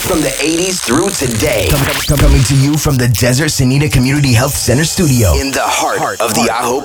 from the 80s through today. Coming to you from the Desert Sanita Community Health Center studio In the heart of the Ajo